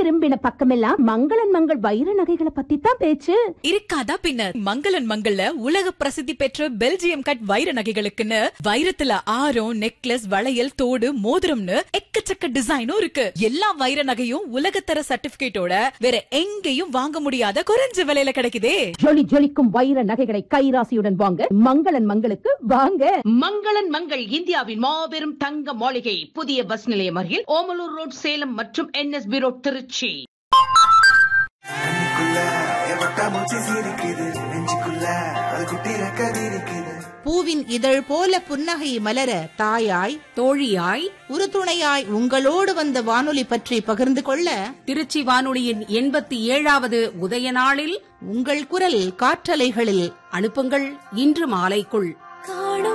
திரும்பின பக்கமெல்லாம் மங்களன் மங்கள் வைர நகைகளை பத்தி தான் பேச்சு. இருக்காதா பின்ன. மங்களன் மங்கள்ல உலக பிரசித்தி பெற்ற பெல்ஜியம் கட் வைர நகைகளுக்குன்னு வைரத்துல ஆரம், நெக்லஸ், வளையல், தோடு, மோதிரம்னு எக்கச்சக்க டிசைனும் இருக்கு. எல்லா வைர நகையும் உலகத்தர சர்டிபிகேட்டோட வேற எங்கேயும் வாங்க முடியாத குறைஞ்ச விலையில கிடைக்குதே. ஜொலி ஜொலிக்கும் வைர நகைகளை கைராசியுடன் வாங்க மங்களன் மங்களுக்கு வாங்க. மங்களன் மங்கள் இந்தியாவின் மாபெரும் தங்க மாளிகை, புதிய பஸ் நிலையம் அருகில், ஓமலூர் ரோட், சேலம் மற்றும் NSB ரோட், திருச்சி. பூவின் இதழ் போல புன்னகை மலர தாயாய், தோழியாய், உறுதுணையாய் உங்களோடு வந்த வானொலி பற்றி பகிர்ந்து கொள்ள திருச்சி வானொலியின் 87வது உதய நாளில் உங்கள் குரல் காற்றலைகளில் அனுப்புங்கள் இன்று மாலைக்குள்.